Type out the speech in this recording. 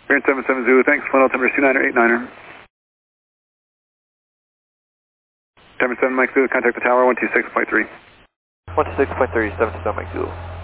Spirit 77 Zulu, thanks. Final altimeter 2989er. 77 Mike Zulu, contact the tower 126.3. 126.3, 77 Mike Zulu.